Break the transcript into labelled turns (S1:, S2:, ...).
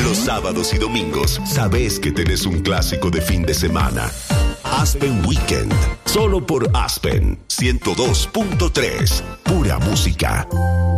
S1: Los sábados y domingos sabes que tenés un clásico de fin de semana. Aspen Weekend, solo por Aspen 102.3, pura música.